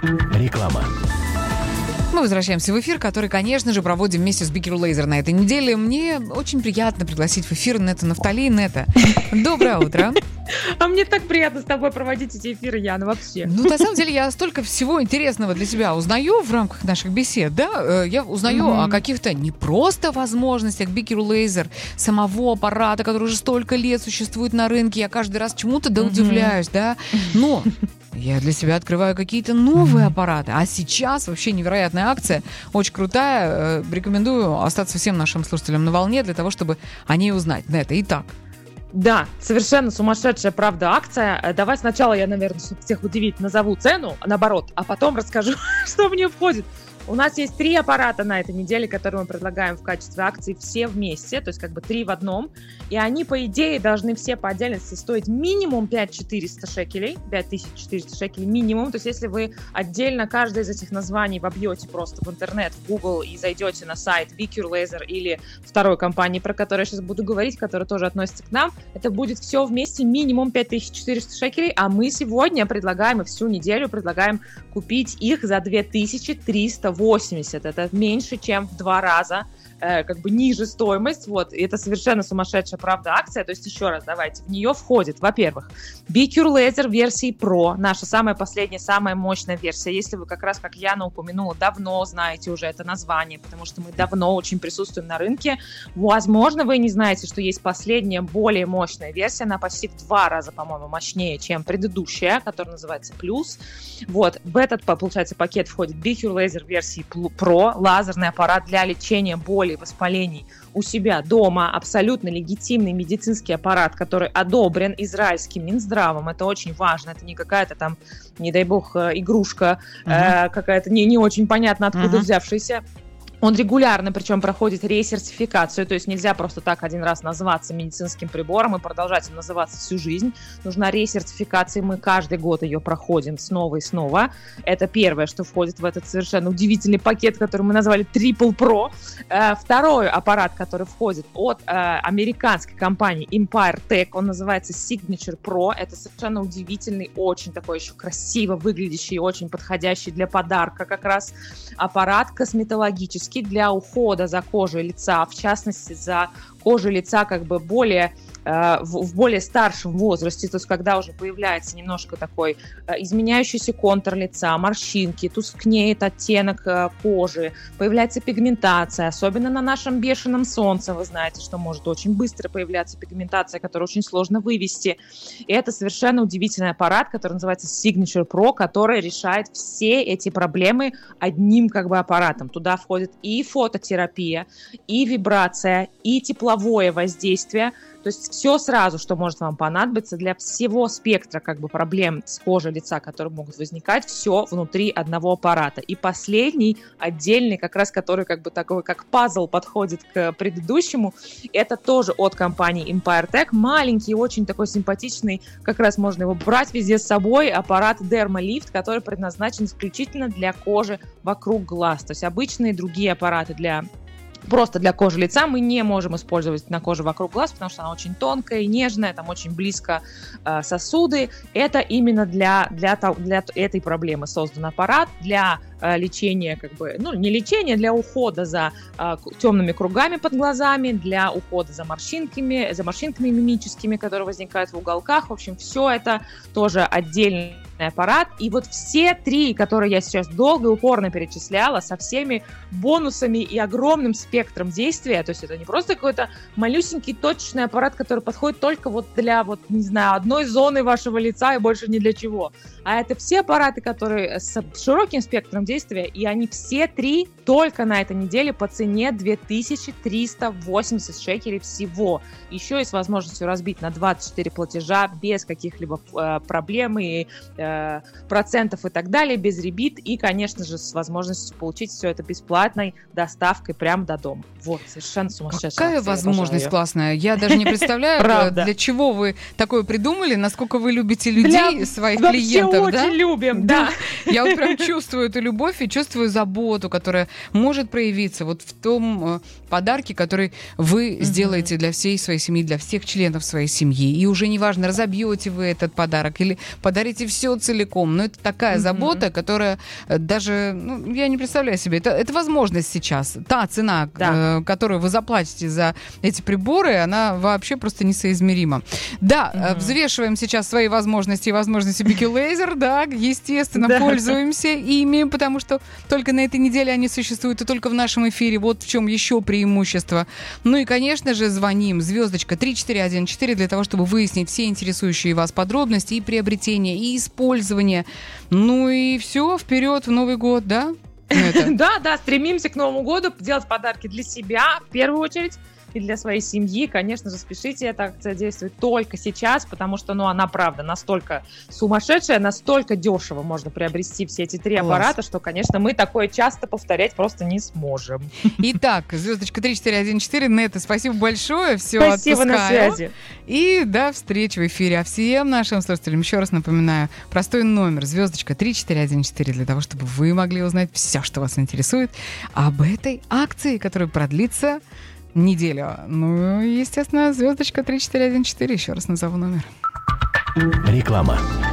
Реклама. Мы возвращаемся в эфир, который, конечно же, проводим вместе с Beaker Laser на этой неделе. Мне очень приятно пригласить в эфир Нета Нафтали. Нета, доброе утро. А мне так приятно с тобой проводить эти эфиры, Яна, вообще. Ну, на самом деле, я столько всего интересного для себя узнаю в рамках наших бесед, да? Я узнаю о каких-то не просто возможностях Beaker Laser, самого аппарата, который уже столько лет существует на рынке. Я каждый раз чему-то удивляюсь, да? Но я для себя открываю какие-то новые аппараты. А сейчас вообще невероятная акция, очень крутая. Рекомендую остаться всем нашим слушателям на волне для того, чтобы о ней узнать. Нета, итак. Да, совершенно сумасшедшая, правда, акция. Давай сначала я, наверное, чтобы всех удивить, назову цену, наоборот, а потом расскажу, что в нее входит. У нас есть 3 аппарата на этой неделе, которые мы предлагаем в качестве акции все вместе, то есть как бы 3 в одном. И они, по идее, должны все по отдельности стоить минимум 5400 шекелей, 5400 шекелей минимум. То есть если вы отдельно каждое из этих названий вобьете просто в интернет, в Google и зайдете на сайт Beaker Laser или второй компании, про которую я сейчас буду говорить, которая тоже относится к нам, это будет все вместе минимум 5400 шекелей, а мы сегодня предлагаем и всю неделю предлагаем купить их за 2380. Это меньше, чем в 2 раза, как бы ниже стоимость, вот, и это совершенно сумасшедшая, правда, акция, то есть еще раз, давайте, в нее входит, во-первых, Beaker Laser версии Pro, наша самая последняя, самая мощная версия, если вы как раз, как Яна упомянула, давно знаете уже это название, потому что мы давно очень присутствуем на рынке, возможно, вы не знаете, что есть последняя, более мощная версия, она почти в 2 раза, по-моему, мощнее, чем предыдущая, которая называется Plus, вот, в этот, получается, пакет входит Beaker Laser версии Pro, лазерный аппарат для лечения боли, воспалений у себя дома, абсолютно легитимный медицинский аппарат, который одобрен израильским Минздравом, это очень важно, это не какая-то там, не дай бог, игрушка, какая-то не очень понятно откуда взявшаяся. Он регулярно, причем, проходит ресертификацию, то есть нельзя просто так один раз назваться медицинским прибором и продолжать им называться всю жизнь. Нужна ресертификация, мы каждый год ее проходим снова и снова. Это первое, что входит в этот совершенно удивительный пакет, который мы назвали Triple Pro. Второй аппарат, который входит от американской компании Empire Tech, он называется Signature Pro. Это совершенно удивительный, очень такой еще красиво выглядящий, очень подходящий для подарка как раз аппарат косметологический, для ухода за кожей лица, в частности, за кожей лица как бы более в более старшем возрасте, то есть когда уже появляется немножко такой изменяющийся контур лица, морщинки, тускнеет оттенок кожи, появляется пигментация, особенно на нашем бешеном солнце, вы знаете, что может очень быстро появляться пигментация, которую очень сложно вывести. И это совершенно удивительный аппарат, который называется Signature Pro, который решает все эти проблемы одним как бы аппаратом. Туда входит и фототерапия, и вибрация, и тепловое воздействие. То есть все сразу, что может вам понадобиться для всего спектра как бы проблем с кожей лица, которые могут возникать, все внутри одного аппарата. И последний, отдельный, как раз который как бы такой, как пазл подходит к предыдущему, это тоже от компании Empire Tech. Маленький, очень такой симпатичный, как раз можно его брать везде с собой, аппарат Dermalift, который предназначен исключительно для кожи вокруг глаз. То есть обычные другие аппараты просто для кожи лица мы не можем использовать на коже вокруг глаз, потому что она очень тонкая и нежная, там очень близко сосуды. Это именно для этой проблемы создан аппарат, для лечения, как бы, ну, не лечения, для ухода за темными кругами под глазами, для ухода за морщинками мимическими, которые возникают в уголках. В общем, все это тоже отдельный аппарат. И вот все 3, которые я сейчас долго и упорно перечисляла, со всеми бонусами и огромным спектром действия, то есть это не просто какой-то малюсенький точечный аппарат, который подходит только вот для, вот, не знаю, одной зоны вашего лица и больше ни для чего. А это все аппараты, которые с широким спектром действия, и они все 3 только на этой неделе по цене 2380 шекелей всего. Еще и с возможностью разбить на 24 платежа без каких-либо проблем и процентов и так далее, без ребит, и, конечно же, с возможностью получить все это бесплатной доставкой прямо до дома. Вот, совершенно сумасшедшая. Какая возможность классная. Я даже не представляю, для чего вы такое придумали, насколько вы любите людей, своих клиентов. Все очень любим, да. Я вот прям чувствую эту любовь и чувствую заботу, которая может проявиться вот в том подарке, который вы сделаете для всей своей семьи, для всех членов своей семьи. И уже неважно, разобьете вы этот подарок или подарите все целиком. Но это такая забота, которая даже, я не представляю себе, это возможность сейчас. Та цена, которую вы заплатите за эти приборы, она вообще просто несоизмерима. Да, взвешиваем сейчас свои возможности и возможности BQ Laser, да, естественно, пользуемся ими, потому что только на этой неделе они существуют и только в нашем эфире. Вот в чем еще преимущество. Ну и, конечно же, звоним звездочка 3414 для того, чтобы выяснить все интересующие вас подробности и приобретения, и использования. Ну и все, вперед в Новый год, да? Да, стремимся к Новому году делать подарки для себя в первую очередь и для своей семьи. Конечно же, спешите, эта акция действует только сейчас, потому что, она правда настолько сумасшедшая, настолько дешево можно приобрести все эти 3 аппарата, что, конечно, мы такое часто повторять просто не сможем. Итак, звездочка 3414, Нета, спасибо большое, все, спасибо, отпускаю. На связи. И до встречи в эфире. А всем нашим слушателям еще раз напоминаю, простой номер, звездочка 3414, для того, чтобы вы могли узнать все, что вас интересует об этой акции, которая продлится неделю. Ну, естественно, звездочка 3414. Еще раз назову номер. Реклама.